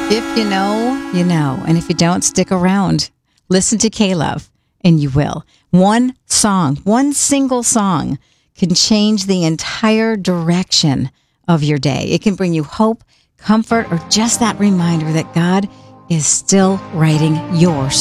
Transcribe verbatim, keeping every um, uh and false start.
If you know, you know. And if you don't, stick around. Listen to K-Love, and you will. One song, one single song can change the entire direction of your day. It can bring you hope, comfort, or just that reminder that God is still writing your